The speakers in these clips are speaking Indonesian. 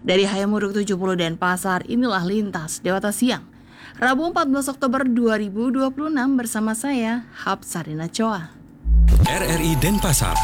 Dari Hayamuruk 70 Denpasar, inilah Lintas Dewata Siang. Rabu 14 Oktober 2026 bersama saya, Hapsarina Choa. RRI Denpasar.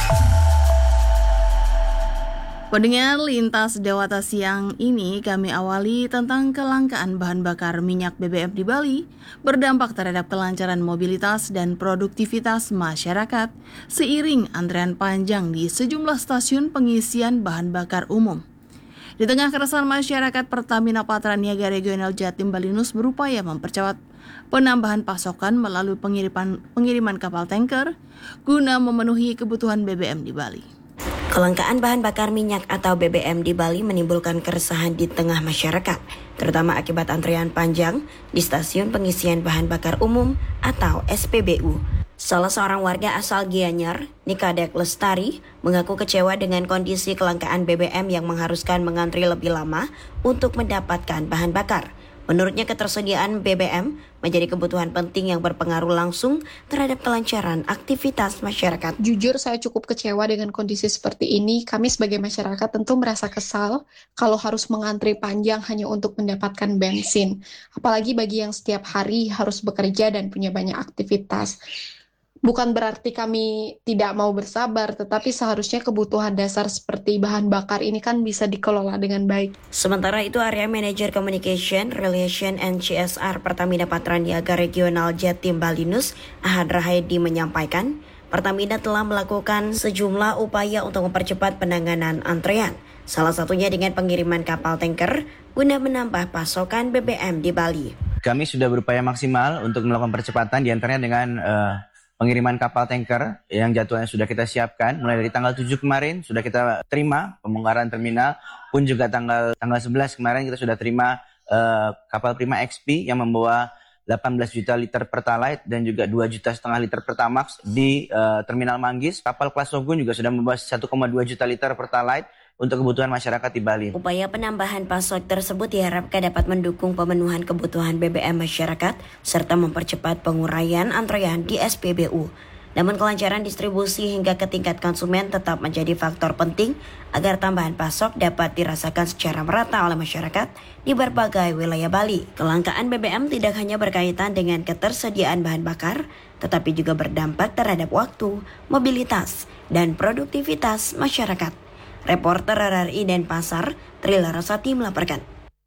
Pendengar Lintas Dewata Siang ini kami awali tentang kelangkaan bahan bakar minyak BBM di Bali berdampak terhadap kelancaran mobilitas dan produktivitas masyarakat seiring antrean panjang di sejumlah stasiun pengisian bahan bakar umum. Di tengah keresahan masyarakat, Pertamina Patraniaga Regional Jatim Balinus berupaya mempercepat penambahan pasokan melalui pengiriman kapal tanker guna memenuhi kebutuhan BBM di Bali. Kelangkaan bahan bakar minyak atau BBM di Bali menimbulkan keresahan di tengah masyarakat, terutama akibat antrean panjang di stasiun pengisian bahan bakar umum atau SPBU. Salah seorang warga asal Gianyar, Nikadek Lestari, mengaku kecewa dengan kondisi kelangkaan BBM yang mengharuskan mengantri lebih lama untuk mendapatkan bahan bakar. Menurutnya ketersediaan BBM menjadi kebutuhan penting yang berpengaruh langsung terhadap kelancaran aktivitas masyarakat. Jujur saya cukup kecewa dengan kondisi seperti ini. Kami sebagai masyarakat tentu merasa kesal kalau harus mengantri panjang hanya untuk mendapatkan bensin. Apalagi bagi yang setiap hari harus bekerja dan punya banyak aktivitas. Bukan berarti kami tidak mau bersabar, tetapi seharusnya kebutuhan dasar seperti bahan bakar ini kan bisa dikelola dengan baik. Sementara itu, Area Manager Communication, Relation and CSR Pertamina Patraniaga Regional Jatim Balinus, Ahad Rahedi menyampaikan, Pertamina telah melakukan sejumlah upaya untuk mempercepat penanganan antrean. Salah satunya dengan pengiriman kapal tanker guna menambah pasokan BBM di Bali. Kami sudah berupaya maksimal untuk melakukan percepatan diantaranya dengan pengiriman kapal tanker yang jadwalnya sudah kita siapkan. Mulai dari tanggal 7 kemarin sudah kita terima pembongkaran terminal, pun juga tanggal 11 kemarin kita sudah terima kapal Prima XP yang membawa 18 juta liter Pertalite dan juga 2,5 juta liter Pertamax di Terminal Manggis. Kapal kelas Sogun juga sudah membawa 1,2 juta liter Pertalite untuk kebutuhan masyarakat di Bali. Upaya penambahan pasok tersebut diharapkan dapat mendukung pemenuhan kebutuhan BBM masyarakat serta mempercepat penguraian antrean di SPBU. Namun kelancaran distribusi hingga ke tingkat konsumen tetap menjadi faktor penting agar tambahan pasok dapat dirasakan secara merata oleh masyarakat di berbagai wilayah Bali. Kelangkaan BBM tidak hanya berkaitan dengan ketersediaan bahan bakar, tetapi juga berdampak terhadap waktu, mobilitas, dan produktivitas masyarakat. Reporter RRI Denpasar, Trila Rosati melaporkan.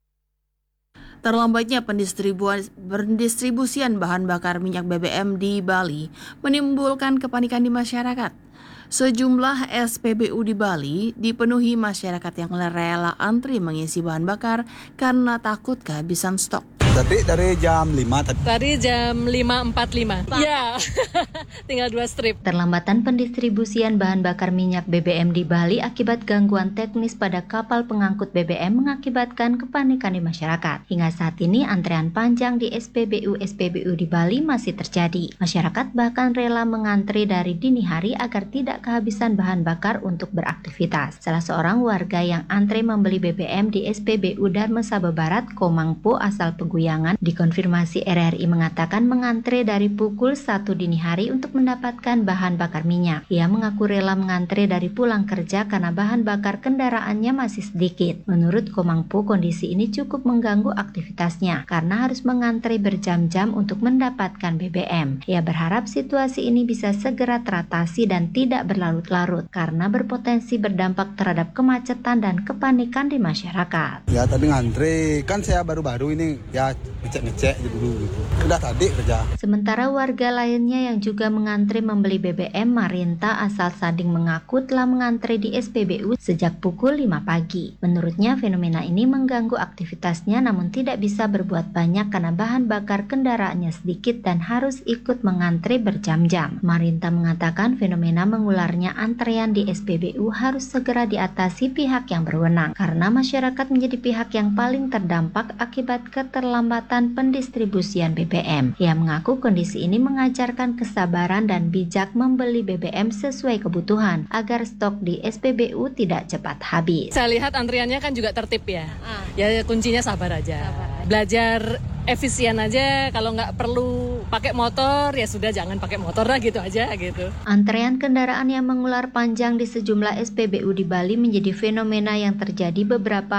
Terlambatnya pendistribusian bahan bakar minyak BBM di Bali menimbulkan kepanikan di masyarakat. Sejumlah SPBU di Bali dipenuhi masyarakat yang rela antri mengisi bahan bakar karena takut kehabisan stok. Tadi dari jam 5 Tadi jam 5.45. Iya, tinggal 2 strip. Terlambatan pendistribusian bahan bakar minyak BBM di Bali akibat gangguan teknis pada kapal pengangkut BBM mengakibatkan kepanikan di masyarakat. Hingga saat ini antrean panjang di SPBU di Bali masih terjadi. Masyarakat bahkan rela mengantri dari dini hari agar tidak kehabisan bahan bakar untuk beraktivitas. Salah seorang warga yang antre membeli BBM di SPBU Dharma Saba Barat, Komangpo asal Peguyangan, dikonfirmasi RRI mengatakan mengantre dari pukul 1 dini hari untuk mendapatkan bahan bakar minyak. Ia mengaku rela mengantre dari pulang kerja karena bahan bakar kendaraannya masih sedikit. Menurut Komangpo, kondisi ini cukup mengganggu aktivitasnya karena harus mengantre berjam-jam untuk mendapatkan BBM. Ia berharap situasi ini bisa segera teratasi dan tidak berlarut-larut karena berpotensi berdampak terhadap kemacetan dan kepanikan di masyarakat. ya tadi ngantri, kan saya baru-baru ini ya ngecek dulu gitu. Udah tadi kerja. Sementara warga lainnya yang juga mengantri membeli BBM, Marinta asal Sading mengaku telah mengantri di SPBU sejak pukul 5 pagi. Menurutnya fenomena ini mengganggu aktivitasnya namun tidak bisa berbuat banyak karena bahan bakar kendaraannya sedikit dan harus ikut mengantri berjam-jam. Marinta mengatakan fenomena mengularnya antrean di SPBU harus segera diatasi pihak yang berwenang karena masyarakat menjadi pihak yang paling terdampak akibat keterlambatan pendistribusian BBM. Ia mengaku kondisi ini mengajarkan kesabaran dan bijak membeli BBM sesuai kebutuhan agar stok di SPBU tidak cepat habis. Saya lihat antriannya kan juga tertib ya. Ya kuncinya sabar aja. Belajar efisien aja, kalau nggak perlu pakai motor ya sudah jangan pakai motor lah gitu aja gitu. Antrean kendaraan yang mengular panjang di sejumlah SPBU di Bali menjadi fenomena yang terjadi beberapa